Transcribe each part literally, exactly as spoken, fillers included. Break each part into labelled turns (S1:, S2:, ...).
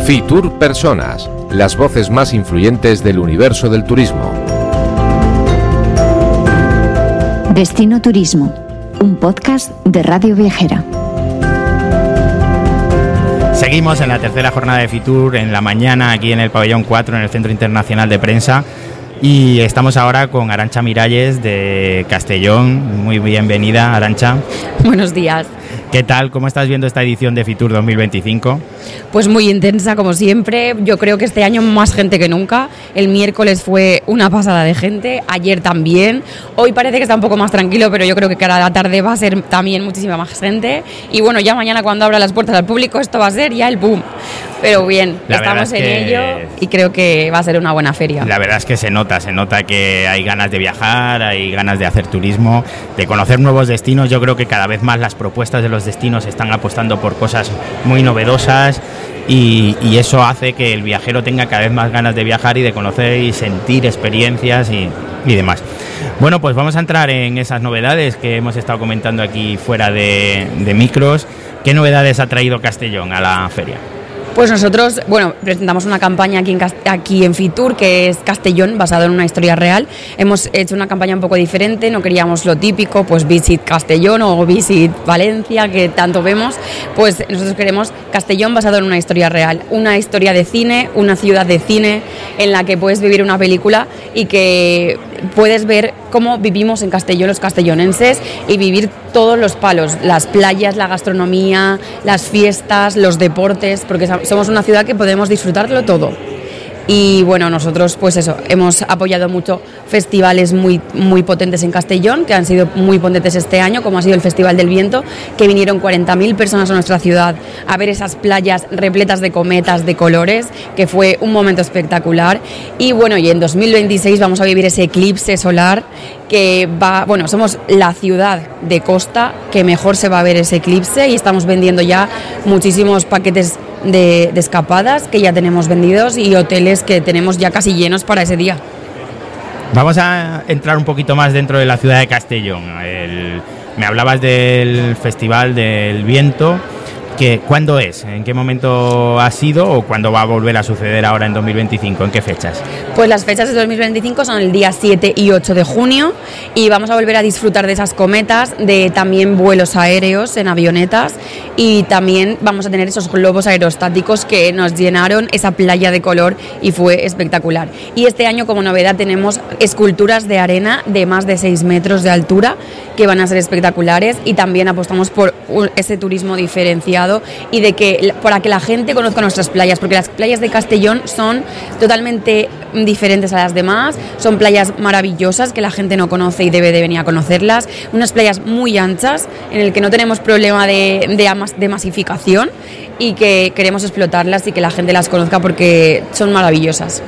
S1: Fitur Personas, las voces más influyentes del universo del turismo.
S2: Destino Turismo, un podcast de Radio Viajera.
S3: Seguimos en la tercera jornada de Fitur en la mañana aquí en el pabellón cuatro en el Centro Internacional de Prensa y estamos ahora con Arantxa Miralles de Castellón. Muy bienvenida, Arantxa.
S4: Buenos días.
S3: ¿Qué tal? ¿Cómo estás viendo esta edición de Fitur dos mil veinticinco?
S4: Pues muy intensa, como siempre. Yo creo que este año más gente que nunca. El miércoles fue una pasada de gente, ayer también. Hoy parece que está un poco más tranquilo, pero yo creo que cada tarde va a ser también muchísima más gente. Y bueno, ya mañana cuando abra las puertas al público esto va a ser ya el boom. Pero bien, la estamos en que... ello y creo que va a ser una buena feria.
S3: La verdad es que se nota, se nota que hay ganas de viajar, hay ganas de hacer turismo, de conocer nuevos destinos. Yo creo que cada vez más las propuestas de los destinos están apostando por cosas muy novedosas y, y eso hace que el viajero tenga cada vez más ganas de viajar y de conocer y sentir experiencias y, y demás. Bueno, pues vamos a entrar en esas novedades que hemos estado comentando aquí fuera de, de micros. ¿Qué novedades ha traído Castellón a la feria?
S4: Pues nosotros, bueno, presentamos una campaña aquí en, aquí en Fitur, que es Castellón, basado en una historia real. Hemos hecho una campaña un poco diferente, no queríamos lo típico, pues Visit Castellón o Visit Valencia, que tanto vemos. Pues nosotros queremos Castellón basado en una historia real, una historia de cine, una ciudad de cine en la que puedes vivir una película y que puedes ver cómo vivimos en Castellón los castellonenses y vivir todos los palos, las playas, la gastronomía, las fiestas, los deportes, porque somos una ciudad que podemos disfrutarlo todo. Y bueno, nosotros pues eso, hemos apoyado mucho festivales muy, muy potentes en Castellón, que han sido muy potentes este año, como ha sido el Festival del Viento, que vinieron cuarenta mil personas a nuestra ciudad a ver esas playas repletas de cometas, de colores, que fue un momento espectacular. Y bueno, y en dos mil veintiséis vamos a vivir ese eclipse solar que va, bueno, somos la ciudad de costa que mejor se va a ver ese eclipse y estamos vendiendo ya muchísimos paquetes de, de escapadas que ya tenemos vendidos y hoteles que tenemos ya casi llenos para ese día.
S3: Vamos a entrar un poquito más dentro de la ciudad de Castellón. El, me hablabas del Festival del Viento. Que, ¿Cuándo es? ¿En qué momento ha sido o cuándo va a volver a suceder ahora en dos mil veinticinco? ¿En qué fechas?
S4: Pues las fechas de dos mil veinticinco son el día siete y ocho de junio y vamos a volver a disfrutar de esas cometas, de también vuelos aéreos en avionetas y también vamos a tener esos globos aerostáticos que nos llenaron esa playa de color y fue espectacular. Y este año como novedad tenemos esculturas de arena de más de seis metros de altura que van a ser espectaculares y también apostamos por ese turismo diferenciado y de que para que la gente conozca nuestras playas, porque las playas de Castellón son totalmente diferentes a las demás, son playas maravillosas que la gente no conoce y debe de venir a conocerlas, unas playas muy anchas en el que no tenemos problema de, de, de masificación y que queremos explotarlas y que la gente las conozca porque son maravillosas.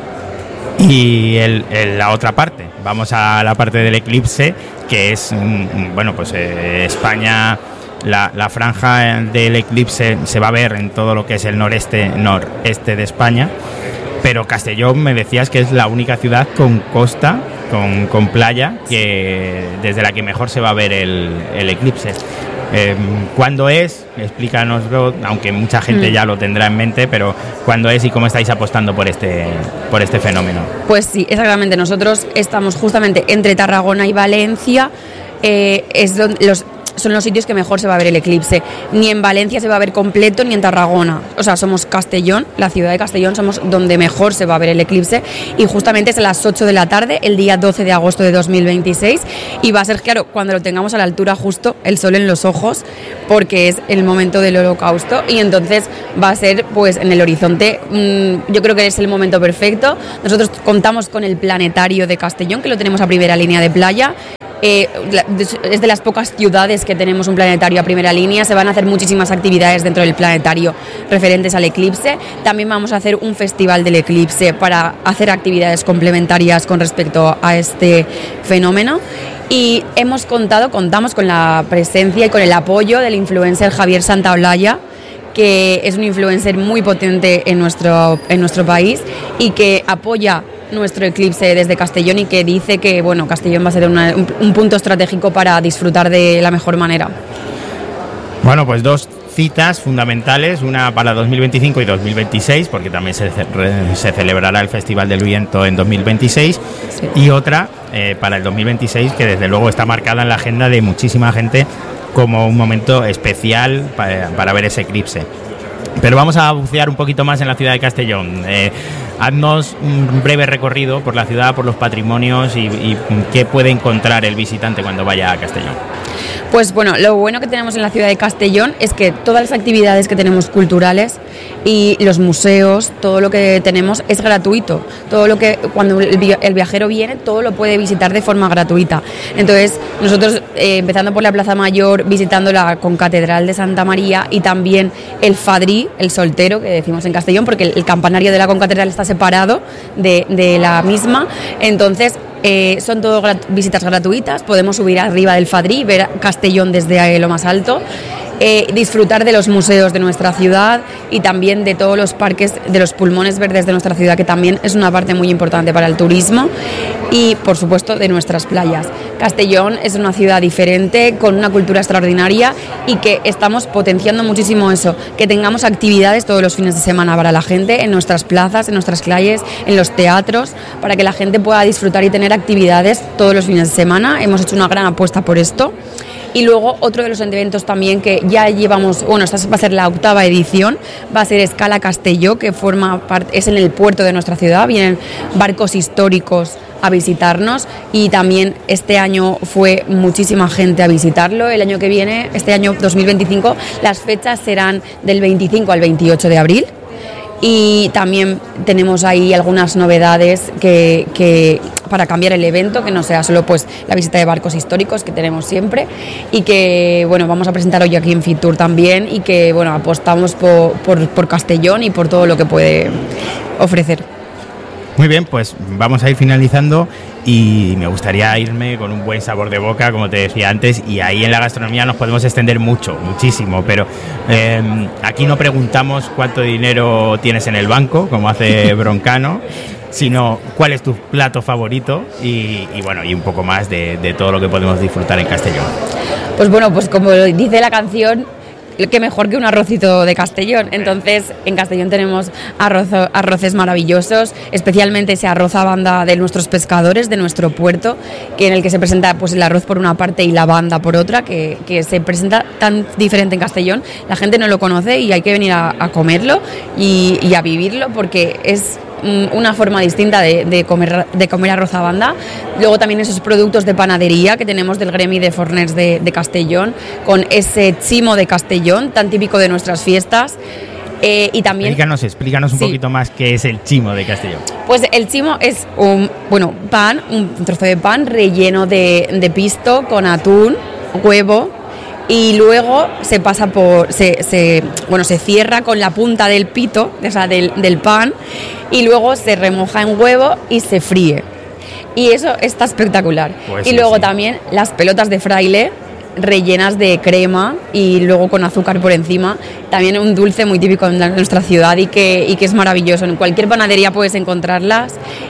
S3: Y el, el, la otra parte, vamos a la parte del eclipse, que es, bueno, pues eh, España... La, la franja del eclipse se va a ver en todo lo que es el noreste, noreste de España, pero Castellón me decías que es la única ciudad con costa, con, con playa, que desde la que mejor se va a ver el, el eclipse. Eh, ¿Cuándo es? Explícanoslo, aunque mucha gente mm. ya lo tendrá en mente, pero ¿cuándo es y cómo estáis apostando por este, por este fenómeno?
S4: Pues sí, exactamente. Nosotros estamos justamente entre Tarragona y Valencia, eh, es donde los son los sitios que mejor se va a ver el eclipse. Ni en Valencia se va a ver completo, ni en Tarragona. O sea, somos Castellón, la ciudad de Castellón, somos donde mejor se va a ver el eclipse. Y justamente es a las ocho de la tarde, el día doce de agosto de dos mil veintiséis. Y va a ser, claro, cuando lo tengamos a la altura justo, el sol en los ojos, porque es el momento del holocausto. Y entonces va a ser, pues, en el horizonte, mmm, yo creo que es el momento perfecto. Nosotros contamos con el planetario de Castellón, que lo tenemos a primera línea de playa. Eh, es de las pocas ciudades que tenemos un planetario a primera línea. Se van a hacer muchísimas actividades dentro del planetario referentes al eclipse. También vamos a hacer un festival del eclipse para hacer actividades complementarias con respecto a este fenómeno. Y hemos contado, contamos con la presencia y con el apoyo del influencer Javier Santaolalla, que es un influencer muy potente en nuestro, en nuestro país y que apoya nuestro eclipse desde Castellón y que dice que bueno, Castellón va a ser una, un, un punto estratégico para disfrutar de la mejor manera.
S3: Bueno, pues dos citas fundamentales, una para dos mil veinticinco y dos mil veintiséis, porque también se, se celebrará el Festival del Viento en dos mil veintiséis, sí. Y otra eh, para el dos mil veintiséis, que desde luego está marcada en la agenda de muchísima gente como un momento especial para, para ver ese eclipse. Pero vamos a bucear un poquito más en la ciudad de Castellón. Eh, haznos un breve recorrido por la ciudad, por los patrimonios y, y qué puede encontrar el visitante cuando vaya a Castellón.
S4: Pues bueno, lo bueno que tenemos en la ciudad de Castellón es que todas las actividades que tenemos culturales y los museos, todo lo que tenemos es gratuito. Todo lo que cuando el viajero viene, todo lo puede visitar de forma gratuita. Entonces, nosotros eh, empezando por la Plaza Mayor, visitando la Concatedral de Santa María y también el Fadrí, el soltero, que decimos en Castellón, porque el, el campanario de la Concatedral está separado de, de la misma. Entonces, Eh, son todo grat- visitas gratuitas, podemos subir arriba del Fadrí, ver Castellón desde lo más alto, eh, disfrutar de los museos de nuestra ciudad y también de todos los parques, de los pulmones verdes de nuestra ciudad, que también es una parte muy importante para el turismo, y por supuesto de nuestras playas. Castellón es una ciudad diferente, con una cultura extraordinaria, y que estamos potenciando muchísimo eso, que tengamos actividades todos los fines de semana para la gente, en nuestras plazas, en nuestras calles, en los teatros, para que la gente pueda disfrutar y tener actividades todos los fines de semana. Hemos hecho una gran apuesta por esto. Y luego otro de los eventos también que ya llevamos, bueno, esta va a ser la octava edición, va a ser Escala Castelló, que forma parte, es en el puerto de nuestra ciudad, vienen barcos históricos a visitarnos, y también este año fue muchísima gente a visitarlo. El año que viene, este año dos mil veinticinco, las fechas serán del veinticinco al veintiocho de abril. Y también tenemos ahí algunas novedades que, que para cambiar el evento, que no sea solo pues la visita de barcos históricos que tenemos siempre, y que bueno, vamos a presentar hoy aquí en Fitur también, y que bueno, apostamos por, por, por Castellón y por todo lo que puede ofrecer.
S3: Muy bien, pues vamos a ir finalizando, y me gustaría irme con un buen sabor de boca, como te decía antes, y ahí en la gastronomía nos podemos extender mucho, muchísimo, pero eh, aquí no preguntamos cuánto dinero tienes en el banco, como hace Broncano, sino cuál es tu plato favorito y, y bueno, y un poco más de, de todo lo que podemos disfrutar en Castellón.
S4: Pues bueno, pues como dice la canción, qué mejor que un arrocito de Castellón. Entonces, en Castellón tenemos arroz, arroces maravillosos, especialmente ese arroz a banda de nuestros pescadores, de nuestro puerto, que en el que se presenta pues el arroz por una parte y la banda por otra, que, que se presenta tan diferente en Castellón. La gente no lo conoce y hay que venir a, a comerlo y, y a vivirlo, porque es una forma distinta de, de, comer, de comer arroz a banda. Luego también esos productos de panadería que tenemos del gremi de forners de, de Castellón, con ese chimo de Castellón tan típico de nuestras fiestas. Eh, y también
S3: explícanos, explícanos un sí. poquito más qué es el chimo de Castellón.
S4: Pues el chimo es un bueno pan, un trozo de pan relleno de, de pisto con atún, huevo, y luego se pasa por se, se bueno se cierra con la punta del pito, o sea, del, del pan, y luego se remoja en huevo y se fríe, y eso está espectacular. Pues y sí, luego sí. También las pelotas de fraile rellenas de crema y luego con azúcar por encima, también un dulce muy típico de nuestra ciudad y que, y que es maravilloso. En cualquier panadería puedes encontrarlas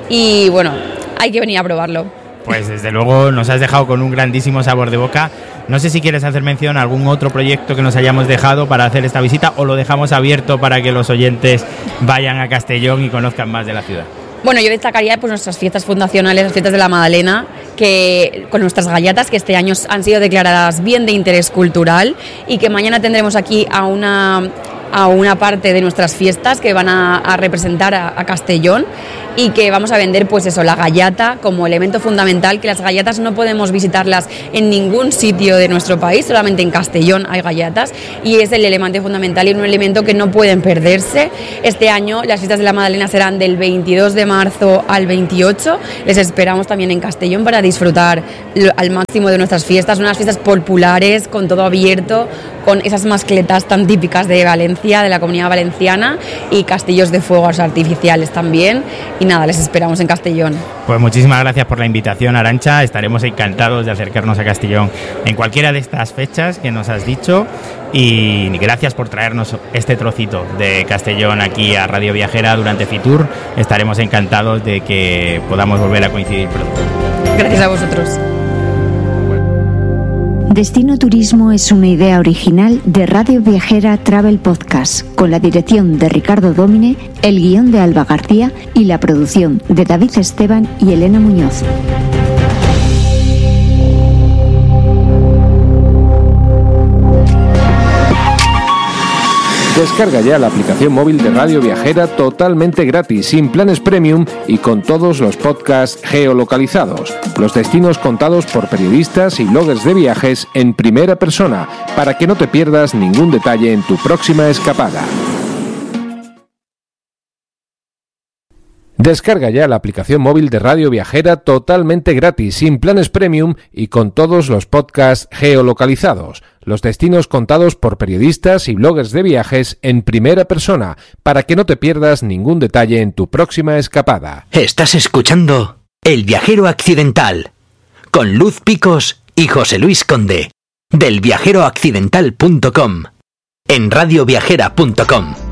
S4: y bueno, hay que venir a probarlo.
S3: Pues desde luego nos has dejado con un grandísimo sabor de boca. No sé si quieres hacer mención a algún otro proyecto que nos hayamos dejado para hacer esta visita, o lo dejamos abierto para que los oyentes vayan a Castellón y conozcan más de la ciudad.
S4: Bueno, yo destacaría pues nuestras fiestas fundacionales, las fiestas de la Magdalena, que con nuestras gallatas, que este año han sido declaradas bien de interés cultural, y que mañana tendremos aquí a una, a una parte de nuestras fiestas que van a, a representar a, a Castellón, y que vamos a vender pues eso, la gallata como elemento fundamental, que las gallatas no podemos visitarlas en ningún sitio de nuestro país, solamente en Castellón hay gallatas, y es el elemento fundamental y un elemento que no pueden perderse. Este año las fiestas de la Magdalena serán del veintidós de marzo al veintiocho, les esperamos también en Castellón para disfrutar al máximo de nuestras fiestas, unas fiestas populares con todo abierto, con esas mascletas tan típicas de Valencia, de la Comunidad Valenciana, y castillos de fuegos artificiales también. Y nada, les esperamos en Castellón.
S3: Pues muchísimas gracias por la invitación, Arantxa. Estaremos encantados de acercarnos a Castellón en cualquiera de estas fechas que nos has dicho, y gracias por traernos este trocito de Castellón aquí a Radio Viajera durante Fitur. Estaremos encantados de que podamos volver a coincidir pronto.
S4: Gracias a vosotros.
S2: Destino Turismo es una idea original de Radio Viajera Travel Podcast, con la dirección de Ricardo Dómine, el guión de Alba García y la producción de David Esteban y Elena Muñoz.
S1: Descarga ya la aplicación móvil de Radio Viajera totalmente gratis, sin planes premium y con todos los podcasts geolocalizados. Los destinos contados por periodistas y bloggers de viajes en primera persona, para que no te pierdas ningún detalle en tu próxima escapada. Descarga ya la aplicación móvil de Radio Viajera totalmente gratis, sin planes premium y con todos los podcasts geolocalizados. Los destinos contados por periodistas y bloggers de viajes en primera persona, para que no te pierdas ningún detalle en tu próxima escapada.
S5: Estás escuchando El Viajero Accidental, con Luz Picos y José Luis Conde, del viajero accidental punto com, en radio viajera punto com.